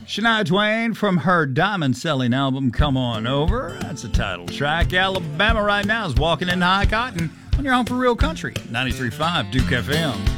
Shania Twain from her diamond-selling album, Come On Over. That's the title track. Alabama right now is walking in high cotton on your home for real country. 93.5 Duke FM.